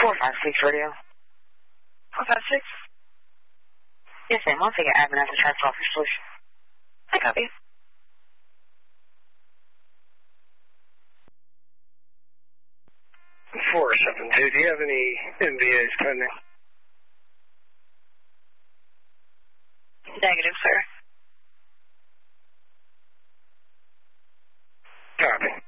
456 radio. 456? Yes, ma'am. I'll take an admin as a transfer off your solution. I copy. 472, do you have any MVAs pending? Negative, sir. Copy.